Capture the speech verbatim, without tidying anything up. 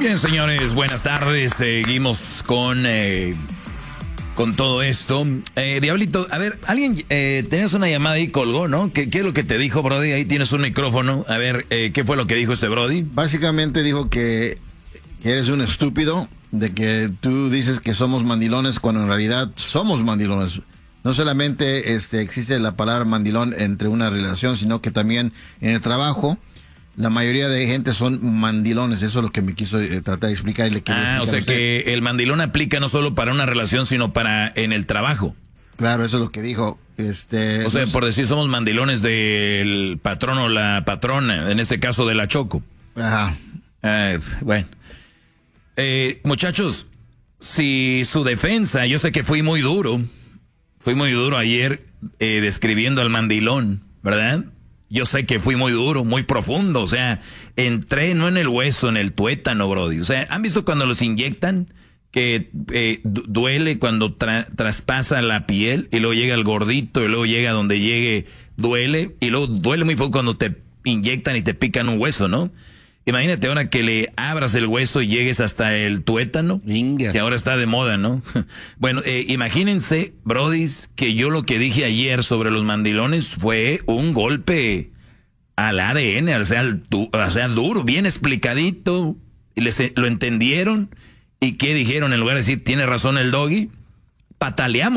Bien, señores, buenas tardes. Seguimos con, eh, con todo esto. Eh, Diablito, a ver, alguien, eh, tenías una llamada y colgó, ¿no? ¿Qué, ¿Qué es lo que te dijo, Brody? Ahí tienes un micrófono. A ver, eh, ¿qué fue lo que dijo este Brody? Básicamente dijo que, que eres un estúpido, de que tú dices que somos mandilones cuando en realidad somos mandilones. No solamente este, existe la palabra mandilón entre una relación, sino que también en el trabajo la mayoría de gente son mandilones. Eso es lo que me quiso eh, tratar de explicar. Y le ah, o sea que el mandilón aplica no solo para una relación, sino para en el trabajo. Claro, eso es lo que dijo. Este, o sea, no sé. por decir, somos mandilones del patrón o la patrona, en este caso de la Choco. Ajá. Eh, bueno. Eh, muchachos, si su defensa, yo sé que fui muy duro, fui muy duro ayer eh, describiendo al mandilón, ¿verdad? Yo sé que fui muy duro, muy profundo, o sea, entré no en el hueso, en el tuétano, Brody. O sea, ¿han visto cuando los inyectan? Que eh, duele cuando tra traspasa la piel y luego llega el gordito y luego llega donde llegue, duele y luego duele muy poco cuando te inyectan y te pican un hueso, ¿no? Imagínate ahora que le abras el hueso y llegues hasta el tuétano, Ingas. Que ahora está de moda, ¿no? Bueno, eh, imagínense, brodis, que yo lo que dije ayer sobre los mandilones fue un golpe al A D N, o sea, al tu, o sea duro, bien explicadito, y les, lo entendieron, y ¿qué dijeron? En lugar de decir, tiene razón el Doggy, pataleamos.